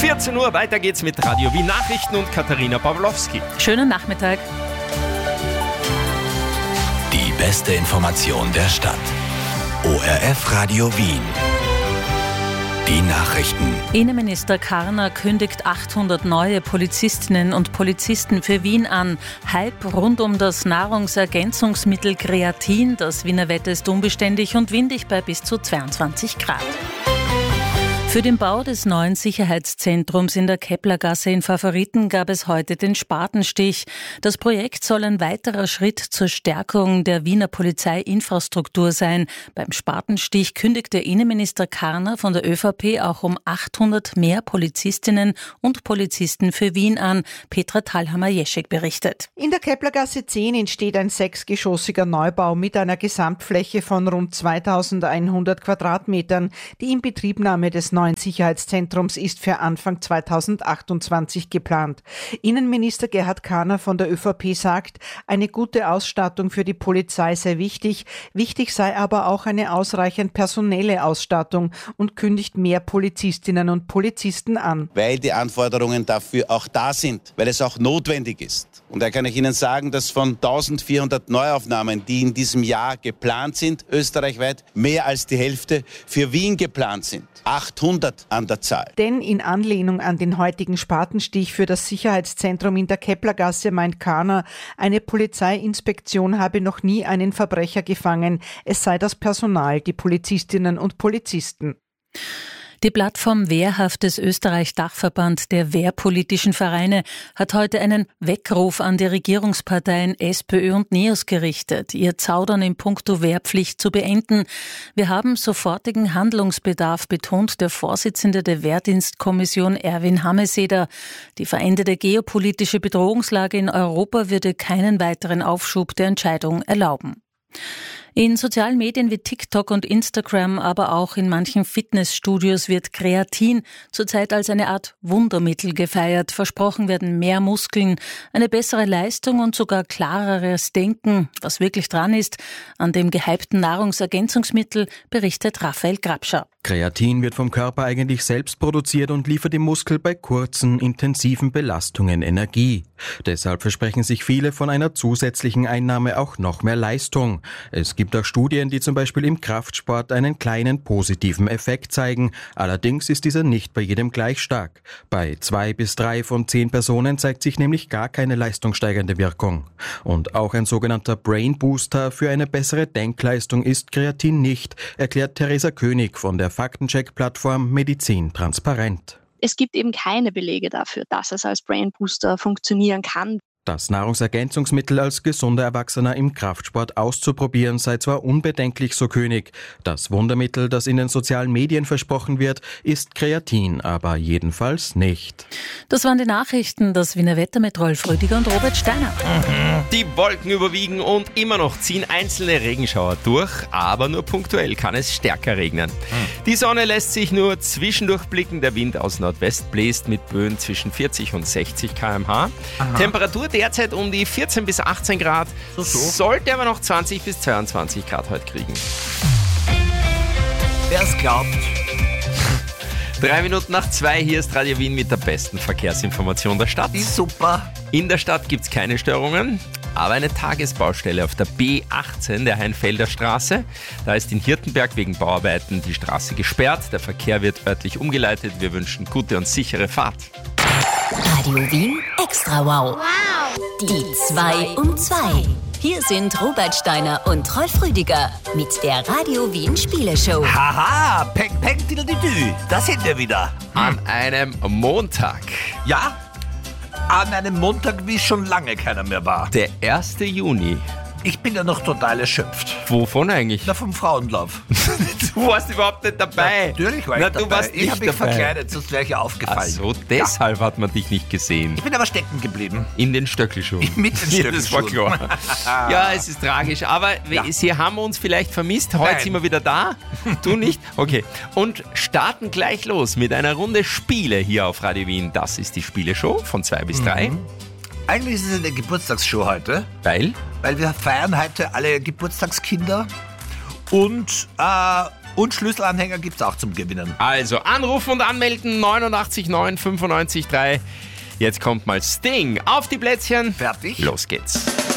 14 Uhr, weiter geht's mit Radio Wien Nachrichten und Katharina Pawlowski. Schönen Nachmittag. Die beste Information der Stadt. ORF Radio Wien. Die Nachrichten. Innenminister Karner kündigt 800 neue Polizistinnen und Polizisten für Wien an. Hype rund um das Nahrungsergänzungsmittel Kreatin. Das Wiener Wetter ist unbeständig und windig bei bis zu 22 Grad. Für den Bau des neuen Sicherheitszentrums in der Keplergasse in Favoriten gab es heute den Spatenstich. Das Projekt soll ein weiterer Schritt zur Stärkung der Wiener Polizeiinfrastruktur sein. Beim Spatenstich kündigte Innenminister Karner von der ÖVP auch um 800 mehr Polizistinnen und Polizisten für Wien an. Petra Thalhammer-Jeschek berichtet. In der Keplergasse 10 entsteht ein 6-geschossiger Neubau mit einer Gesamtfläche von rund 2100 Quadratmetern. Die Inbetriebnahme des neuen Sicherheitszentrums ist für Anfang 2028 geplant. Innenminister Gerhard Karner von der ÖVP sagt, eine gute Ausstattung für die Polizei sei wichtig. Wichtig sei aber auch eine ausreichend personelle Ausstattung und kündigt mehr Polizistinnen und Polizisten an. Weil die Anforderungen dafür auch da sind, weil es auch notwendig ist. Und da kann ich Ihnen sagen, dass von 1400 Neuaufnahmen, die in diesem Jahr geplant sind, österreichweit, mehr als die Hälfte für Wien geplant sind. 800 an der Zahl. Denn in Anlehnung an den heutigen Spatenstich für das Sicherheitszentrum in der Keplergasse meint Karner, eine Polizeiinspektion habe noch nie einen Verbrecher gefangen. Es sei das Personal, die Polizistinnen und Polizisten. Die Plattform Wehrhaftes Österreich Dachverband der wehrpolitischen Vereine hat heute einen Weckruf an die Regierungsparteien SPÖ und NEOS gerichtet, ihr Zaudern in puncto Wehrpflicht zu beenden. Wir haben sofortigen Handlungsbedarf, betont der Vorsitzende der Wehrdienstkommission Erwin Hameseder. Die veränderte geopolitische Bedrohungslage in Europa würde keinen weiteren Aufschub der Entscheidung erlauben. In sozialen Medien wie TikTok und Instagram, aber auch in manchen Fitnessstudios wird Kreatin zurzeit als eine Art Wundermittel gefeiert. Versprochen werden mehr Muskeln, eine bessere Leistung und sogar klareres Denken. Was wirklich dran ist an dem gehypten Nahrungsergänzungsmittel, berichtet Raphael Grabscher. Kreatin wird vom Körper eigentlich selbst produziert und liefert dem Muskel bei kurzen, intensiven Belastungen Energie. Deshalb versprechen sich viele von einer zusätzlichen Einnahme auch noch mehr Leistung. Es gibt auch Studien, die zum Beispiel im Kraftsport einen kleinen positiven Effekt zeigen. Allerdings ist dieser nicht bei jedem gleich stark. Bei 2 bis 3 von 10 Personen zeigt sich nämlich gar keine leistungssteigernde Wirkung. Und auch ein sogenannter Brain Booster für eine bessere Denkleistung ist Kreatin nicht, erklärt Theresa König von der Faktencheck-Plattform Medizin Transparent. Es gibt eben keine Belege dafür, dass es als Brain Booster funktionieren kann. Das Nahrungsergänzungsmittel als gesunder Erwachsener im Kraftsport auszuprobieren sei zwar unbedenklich, so König. Das Wundermittel, das in den sozialen Medien versprochen wird, ist Kreatin, aber jedenfalls nicht. Das waren die Nachrichten, das Wiener Wetter mit Rolf Rüdiger und Robert Steiner. Die Wolken überwiegen und immer noch ziehen einzelne Regenschauer durch, aber nur punktuell kann es stärker regnen. Die Sonne lässt sich nur zwischendurch blicken, der Wind aus Nordwest bläst mit Böen zwischen 40 und 60 km/h. Temperatur derzeit um die 14 bis 18 Grad, sollte aber noch 20 bis 22 Grad heute kriegen. Wer es glaubt. 3 Minuten nach 2, hier ist Radio Wien mit der besten Verkehrsinformation der Stadt. Super. In der Stadt gibt es keine Störungen, aber eine Tagesbaustelle auf der B18 der Heinfelder Straße. Da ist in Hirtenberg wegen Bauarbeiten die Straße gesperrt. Der Verkehr wird örtlich umgeleitet. Wir wünschen gute und sichere Fahrt. Radio Wien Extra Wow. Die 2 um 2. Hier sind Robert Steiner und Rolf Rüdiger mit der Radio Wien Spieleshow. Haha, peng, peng, diddle-didü. Da sind wir wieder. An einem Montag. Ja, an einem Montag, wie schon lange keiner mehr war. Der 1. Juni. Ich bin ja noch total erschöpft. Wovon eigentlich? Na, vom Frauenlauf. Du warst überhaupt nicht dabei. Natürlich war ich dabei. Du warst ich nicht habe mich dabei. Verkleidet, sonst wäre ich ja aufgefallen. Ach so, deshalb hat man dich nicht gesehen. Ich bin aber stecken geblieben. In den Stöckelschuhen. Mit den Stöckelschuhen. Das war klar. Ja, es ist tragisch. Aber Sie haben uns vielleicht vermisst. Heute Nein. sind wir wieder da. Du nicht? Okay. Und starten gleich los mit einer Runde Spiele hier auf Radio Wien. Das ist die Spieleshow von 2 bis 3. Eigentlich ist es eine Geburtstagsshow heute. Weil? Weil wir feiern heute alle Geburtstagskinder. Und Und Schlüsselanhänger gibt's auch zum Gewinnen. Also anrufen und anmelden 89 9 95 3. Jetzt kommt mal Sting auf die Plätzchen. Fertig. Los geht's.